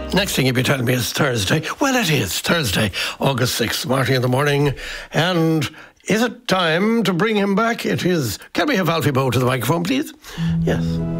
Next thing you'll be telling me is Thursday. Well, it is Thursday, August 6th, Marty in the morning. And is it time to bring him back? It is. Can we have Alfie Bowe to the microphone, please? Yes.